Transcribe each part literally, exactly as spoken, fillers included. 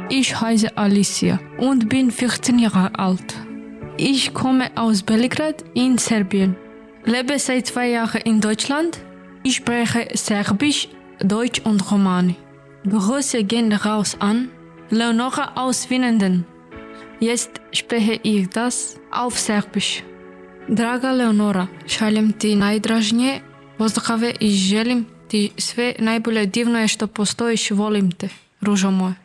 Ich heiße Alicia und bin vierzehn Jahre alt. Ich komme aus Belgrad in Serbien. Lebe seit zwei Jahren in Deutschland. Ich spreche Serbisch, Deutsch und Romani. Grüße gehen raus an Leonora aus Winnenden. Jetzt spreche ich das auf Serbisch. Draga Leonora, šaljem ti najdražnije pozdrave i želim ti sve najbolje divno što postojiš, volim te, ružo moja.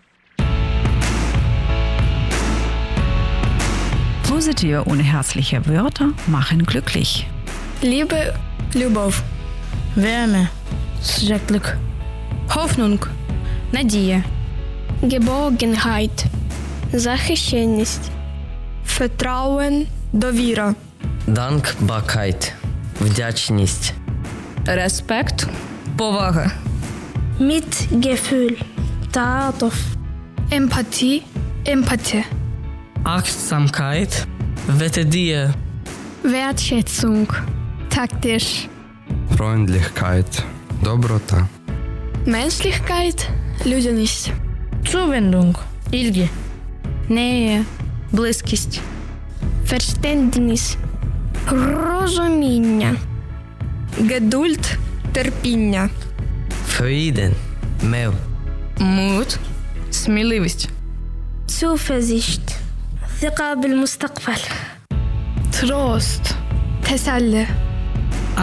Positive ohne herzliche Wörter machen glücklich. Liebe, любов. Wärme, светлик. Hoffnung, надія. Geborgenheit, захищеність. Vertrauen, довіра. Dankbarkeit, вдячність. Respekt, повага. Mitgefühl, تعاطف. Empathie, Empathie. Achtsamkeit, Wetedie. Wertschätzung, taktisch. Freundlichkeit, доброта. Menschlichkeit, людяність. Zuwendung, ilgi. Nähe, близькість. Verständnis, розуміння. Geduld, терпіння. Frieden, мир. Mut, сміливість. Zuversicht, ثقة بالمستقبل. Trost, teselli.